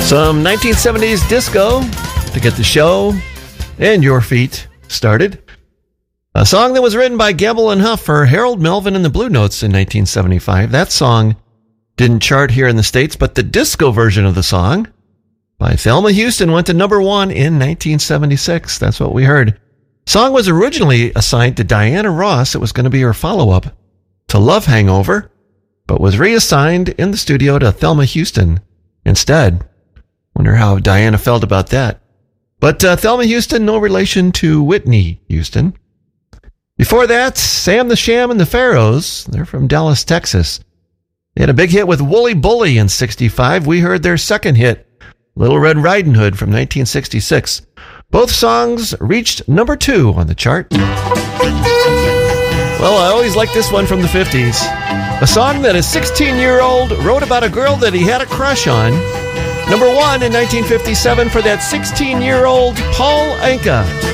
Some 1970s disco to get the show and your feet started. A song that was written by Gamble and Huff for Harold Melvin and the Blue Notes in 1975. That song didn't chart here in the States, but the disco version of the song by Thelma Houston went to number 1 in 1976. That's what we heard. The song was originally assigned to Diana Ross. It was going to be her follow-up to Love Hangover, but was reassigned in the studio to Thelma Houston instead. Wonder how Diana felt about that. But Thelma Houston, no relation to Whitney Houston. Before that, Sam the Sham and the Pharaohs. They're from Dallas, Texas. They had a big hit with Wooly Bully in 65. We heard their second hit, Little Red Riding Hood from 1966. Both songs reached number 2 on the chart. Well, I always liked this one from the 50s. A song that a 16-year-old wrote about a girl that he had a crush on. Number 1 in 1957 for that 16-year-old Paul Anka.